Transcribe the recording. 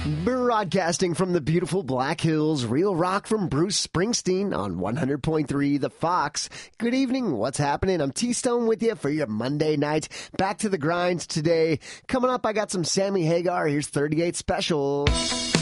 Broadcasting from the beautiful Black Hills, real rock from Bruce Springsteen on 100.3 The Fox. Good evening, what's happening? I'm T-Stone with you for your Monday night. Back to the grind today. Coming up, I got some Sammy Hagar. Here's 38 Special.